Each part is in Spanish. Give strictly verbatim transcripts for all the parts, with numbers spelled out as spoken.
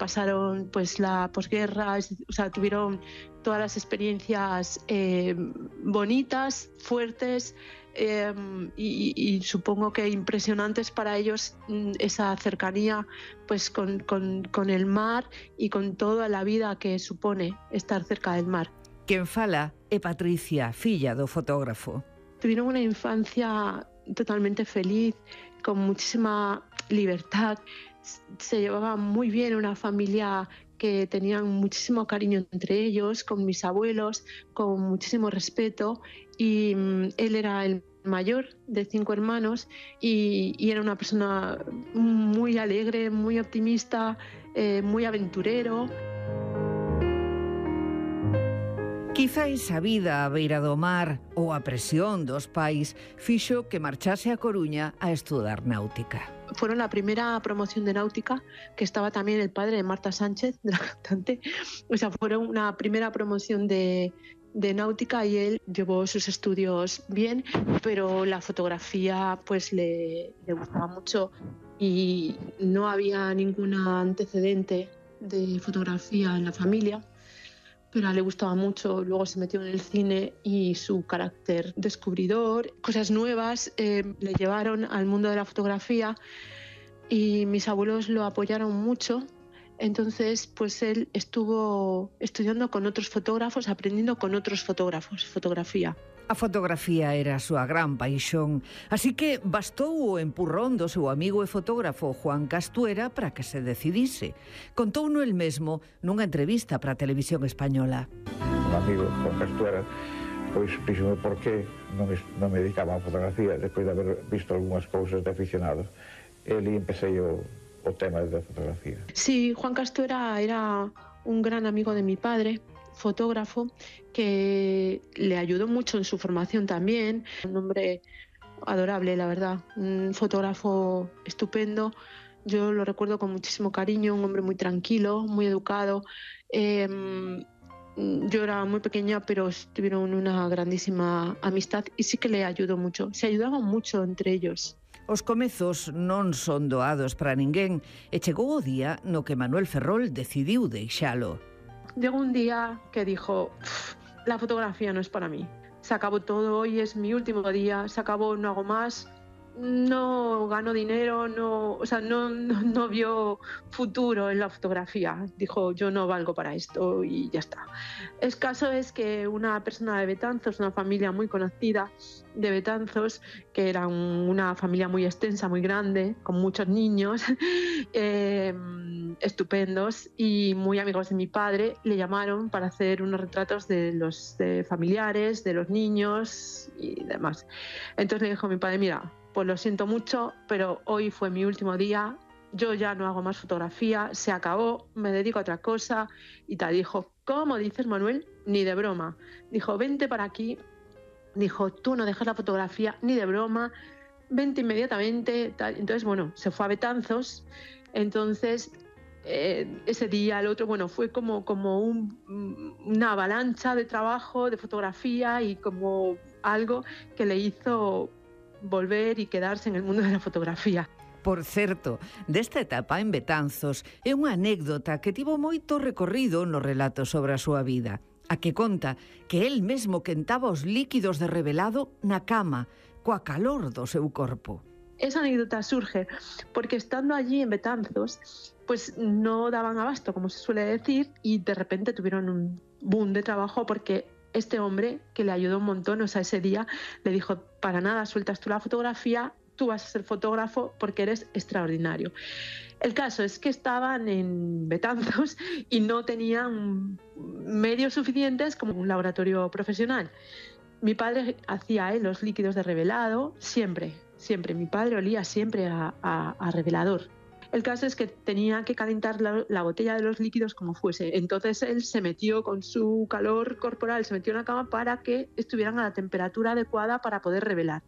pasaron pues la posguerra, o sea, tuvieron todas las experiencias eh, bonitas, fuertes, eh, y, y supongo que impresionantes para ellos, esa cercanía pues con, con, con el mar y con toda la vida que supone estar cerca del mar. Quen fala é Patricia, filla do fotógrafo. Tuvieron una infancia totalmente feliz, con muchísima libertad. Se llevaban muy bien, una familia que tenían muchísimo cariño entre ellos, con mis abuelos, con muchísimo respeto, y um, él era el mayor de cinco hermanos y, y era una persona muy alegre, muy optimista, eh, muy aventurero. Quizais a vida á beira do mar ou a presión dos pais fixo que marchase a Coruña a estudar náutica. Fueron la primera promoción de náutica, que estaba también el padre de Marta Sánchez, de la cantante. O sea, fueron una primera promoción de, de náutica y él llevó sus estudios bien, pero la fotografía pues le, le gustaba mucho y no había ningún antecedente de fotografía en la familia. Pero a él le gustaba mucho, luego se metió en el cine y su carácter descubridor, cosas nuevas, eh, le llevaron al mundo de la fotografía y mis abuelos lo apoyaron mucho. Entonces, pues él estuvo estudiando con otros fotógrafos, aprendiendo con otros fotógrafos, fotografía. A fotografía era a súa gran paixón, así que bastou o empurrón do seu amigo e fotógrafo Juan Castuera para que se decidise. Contouno el mesmo nunha entrevista para a Televisión Española. Un amigo, Juan Castuera, pois díxome por que non me, non me dedicaba a fotografía despois de haber visto algunhas cousas de aficionado. Ele empecé o, o tema da fotografía. Sí, Juan Castuera era un gran amigo de mi padre, fotógrafo, que le ayudó mucho en su formación también. Un hombre adorable, la verdad, un fotógrafo estupendo. Yo lo recuerdo con muchísimo cariño, un hombre muy tranquilo, muy educado. Eh, yo era muy pequeña, pero tuvieron una grandísima amistad y sí que le ayudó mucho. Se ayudaban mucho entre ellos. Os comezos non son doados para ninguén e chegou o día no que Manuel Ferrol decidiu deixalo. Llegó un día que dijo, la fotografía no es para mí. Se acabó todo, hoy es mi último día, se acabó, no hago más, no gano dinero, no, o sea, no, no, no vio futuro en la fotografía. Dijo, yo no valgo para esto y ya está. El caso es que una persona de Betanzos, una familia muy conocida de Betanzos, que era un, una familia muy extensa, muy grande, con muchos niños, eh, estupendos y muy amigos de mi padre, le llamaron para hacer unos retratos de los de familiares, de los niños y demás. Entonces le dijo a mi padre, mira, pues lo siento mucho, pero hoy fue mi último día, yo ya no hago más fotografía, se acabó, me dedico a otra cosa y tal. Dijo, ¿cómo dices, Manuel? Ni de broma. Dijo, vente para aquí. Dijo, tú no dejas la fotografía ni de broma, vente inmediatamente. Tal. Entonces, bueno, se fue a Betanzos. Entonces, eh, ese día, el otro, bueno, fue como, como un, una avalancha de trabajo, de fotografía y como algo que le hizo volver y quedarse en el mundo de la fotografía. Por certo, desta etapa en Betanzos é unha anécdota que tivo moito recorrido no relato sobre a súa vida, a que conta que el mesmo quentaba os líquidos de revelado na cama, coa calor do seu corpo. Esa anécdota surge porque estando allí en Betanzos, pues no daban abasto, como se suele decir, y de repente tuvieron un boom de trabajo porque este hombre, que le ayudó un montón, o sea, ese día le dijo, para nada sueltas tú la fotografía, tú vas a ser fotógrafo porque eres extraordinario. El caso es que estaban en Betanzos y no tenían medios suficientes como un laboratorio profesional. Mi padre hacía ¿eh? los líquidos de revelado, siempre, siempre. Mi padre olía siempre a, a, a revelador. El caso es que tenía que calentar la, la botella de los líquidos como fuese. Entonces él se metió con su calor corporal, se metió en la cama para que estuvieran a la temperatura adecuada para poder revelar.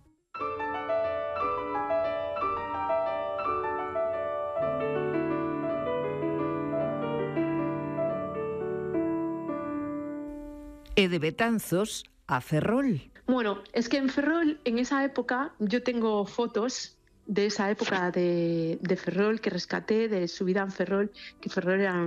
E de Betanzos a Ferrol. Bueno, es que en Ferrol, en esa época, yo tengo fotos de esa época de, de Ferrol que rescaté, de su vida en Ferrol, que Ferrol era